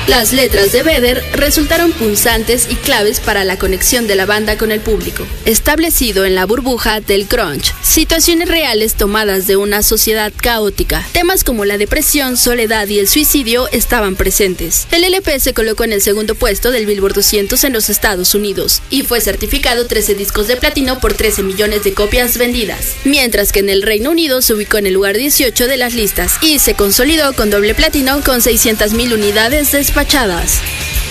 Las letras de Vedder resultaron punzantes y claves para la conexión de la banda con el público, establecido en la burbuja del grunge, situaciones reales tomadas de una sociedad caótica. Temas como la depresión, soledad y el suicidio estaban presentes. El LP se colocó en el segundo puesto del Billboard 200 en los Estados Unidos y fue certificado 13 discos de platino por 13 millones de copias vendidas, mientras que en el Reino Unido se ubicó en el lugar 18 de las listas y se consolidó con doble platino con 600,000 unidades despachadas.